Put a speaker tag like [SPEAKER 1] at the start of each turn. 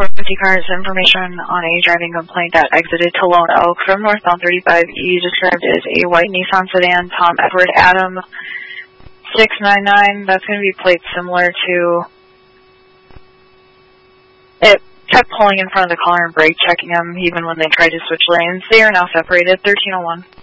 [SPEAKER 1] 450 cars, information on a driving complaint that exited to Lone Oak from northbound 35E, described as a white Nissan sedan, Tom Edward Adam 699. That's going to be plates similar to... It kept pulling in front of the car and brake checking them even when they tried to switch lanes. They are now separated. 1301.